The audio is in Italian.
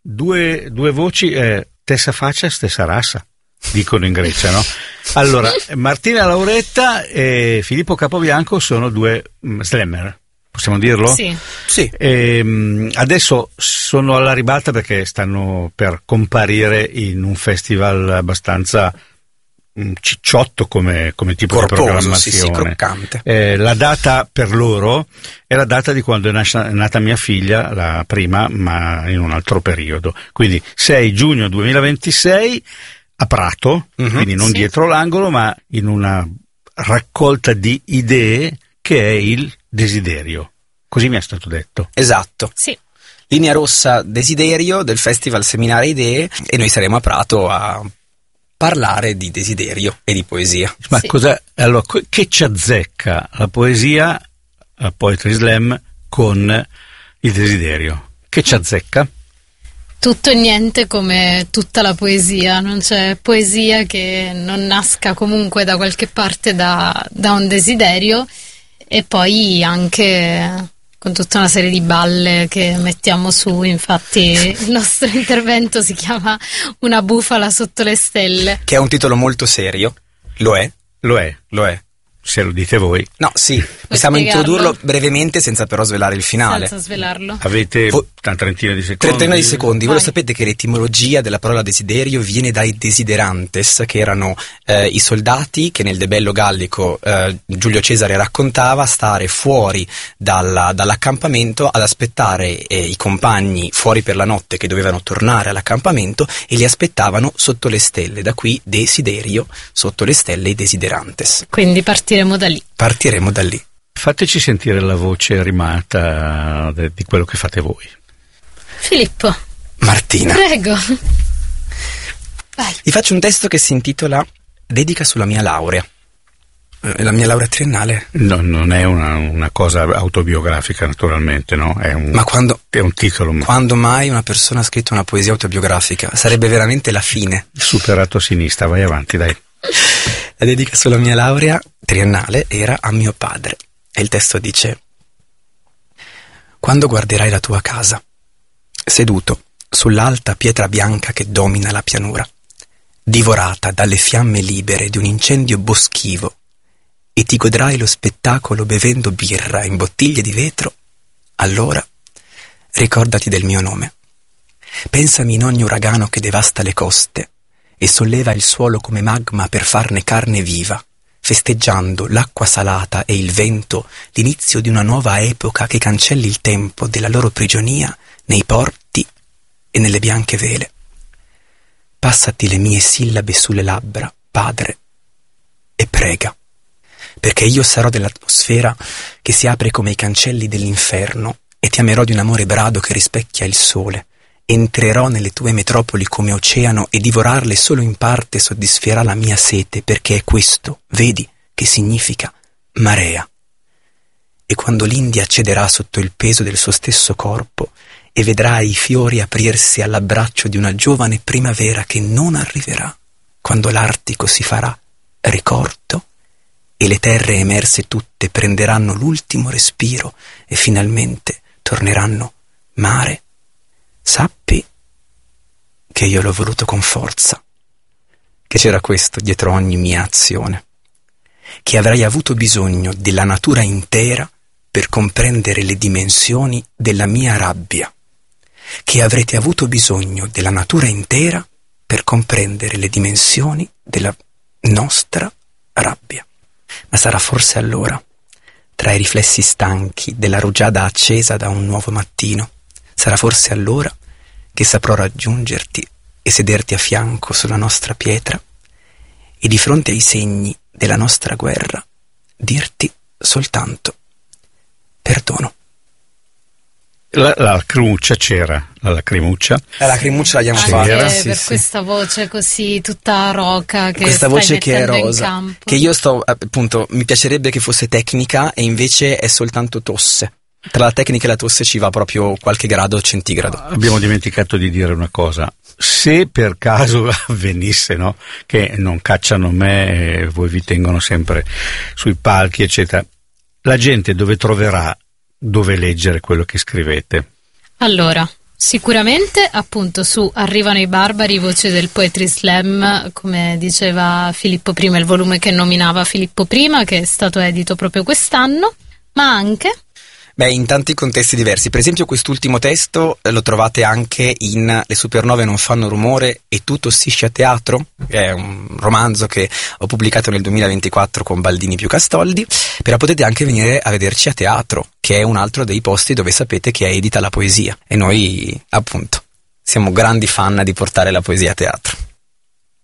due voci, stessa faccia, stessa rasa, dicono in Grecia, no? Allora, Martina Lauretta e Filippo Capobianco sono due slammer, possiamo dirlo? Sì. Adesso sono alla ribalta perché stanno per comparire in un festival abbastanza cicciotto come tipo corposo, di programmazione, sì, croccante. La data per loro è la data di quando è nata mia figlia, la prima, ma in un altro periodo, quindi 6 giugno 2026 a Prato, quindi non dietro l'angolo, ma in una raccolta di idee che è il Desiderio, così mi è stato detto. Esatto. Sì. Linea rossa Desiderio del Festival Seminare Idee, e noi saremo a Prato a parlare di desiderio e di poesia. Ma allora, che ci azzecca la poesia, la Poetry Slam, con il desiderio? Che ci azzecca? Tutto e niente, come tutta la poesia. Non c'è poesia che non nasca comunque da qualche parte da un desiderio, e poi anche con tutta una serie di balle che mettiamo su. Infatti il nostro intervento si chiama Una bufala sotto le stelle, che è un titolo molto serio. Lo è. Se lo dite voi. No, sì, possiamo introdurlo brevemente senza però svelare il finale. Senza svelarlo. Avete una trentina di secondi. Trentina di secondi. Voi lo sapete che l'etimologia della parola desiderio viene dai desiderantes, che erano i soldati che nel De Bello Gallico Giulio Cesare raccontava stare fuori dall'accampamento ad aspettare i compagni fuori per la notte che dovevano tornare all'accampamento, e li aspettavano sotto le stelle. Da qui desiderio, sotto le stelle, i desiderantes. Quindi partiremo da lì. Fateci sentire la voce rimata di quello che fate voi. Filippo. Martina. Prego. Vai. Vi faccio un testo che si intitola Dedica sulla mia laurea. La mia laurea triennale. No, non è una cosa autobiografica, naturalmente, no? È un titolo. Quando mai una persona ha scritto una poesia autobiografica? Sarebbe veramente la fine. Superato a sinistra, vai avanti, dai. La dedica sulla mia laurea triennale era a mio padre, e il testo dice: quando guarderai la tua casa, seduto sull'alta pietra bianca che domina la pianura, divorata dalle fiamme libere di un incendio boschivo, e ti godrai lo spettacolo bevendo birra in bottiglie di vetro, allora ricordati del mio nome. Pensami in ogni uragano che devasta le coste e solleva il suolo come magma per farne carne viva, festeggiando l'acqua salata e il vento, l'inizio di una nuova epoca che cancelli il tempo della loro prigionia nei porti e nelle bianche vele. Passati le mie sillabe sulle labbra, padre, e prega, perché io sarò dell'atmosfera che si apre come i cancelli dell'inferno, e ti amerò di un amore brado che rispecchia il sole. Entrerò nelle tue metropoli come oceano, e divorarle solo in parte soddisferà la mia sete, perché è questo, vedi, che significa marea. E quando l'India cederà sotto il peso del suo stesso corpo, e vedrai i fiori aprirsi all'abbraccio di una giovane primavera che non arriverà, quando l'Artico si farà ricordo e le terre emerse tutte prenderanno l'ultimo respiro e finalmente torneranno mare, sappi che io l'ho voluto con forza, che c'era questo dietro ogni mia azione, che avrei avuto bisogno della natura intera per comprendere le dimensioni della mia rabbia, che avrete avuto bisogno della natura intera per comprendere le dimensioni della nostra rabbia. Ma sarà forse allora, tra i riflessi stanchi della rugiada accesa da un nuovo mattino, sarà forse allora che saprò raggiungerti e sederti a fianco sulla nostra pietra, e di fronte ai segni della nostra guerra dirti soltanto perdono. La lacrimuccia c'era, la lacrimuccia. La lacrimuccia l'abbiamo fatta. fatta. Sì, per questa voce così tutta roca, che questa voce che è rosa, in campo. che io sto, appunto, mi piacerebbe che fosse tecnica, e invece è soltanto tosse. Tra la tecnica e la tosse ci va proprio qualche grado centigrado. Abbiamo dimenticato di dire una cosa: se per caso avvenisse, no, che non cacciano me e voi vi tengono sempre sui palchi eccetera, la gente dove troverà dove leggere quello che scrivete? Allora, Sicuramente appunto su Arrivano i Barbari, voce del Poetry Slam, come diceva Filippo prima, il volume che nominava Filippo prima, che è stato edito proprio quest'anno, ma anche... In tanti contesti diversi. Per esempio quest'ultimo testo lo trovate anche in Le supernove non fanno rumore e tu tossisci a teatro, che è un romanzo che ho pubblicato nel 2024 con Baldini più Castoldi, però potete anche venire a vederci a teatro, che è un altro dei posti dove sapete che è edita la poesia, e noi appunto siamo grandi fan di portare la poesia a teatro.